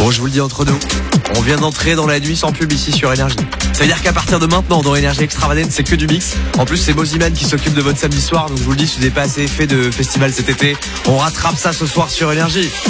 Bon, je vous le dis entre nous, on vient d'entrer dans la nuit sans pub ici sur Énergie. Ça veut dire qu'à partir de maintenant, dans Énergie Extravagante, c'est que du mix. En plus, c'est Moziman qui s'occupe de votre samedi soir. Donc je vous le dis, si vous n'avez pas assez fait de festival cet été, on rattrape ça ce soir sur Énergie.